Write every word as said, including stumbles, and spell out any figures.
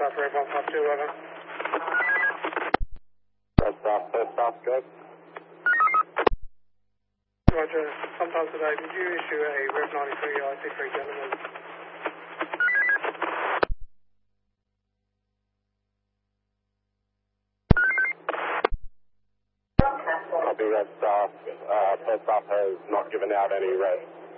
off, Red one five two, over. First off, first off, good. Roger, sometime today, did you issue a Rev ninety-three I C three gentlemen? Copy, Red Star. Uh, first off has not given out any red.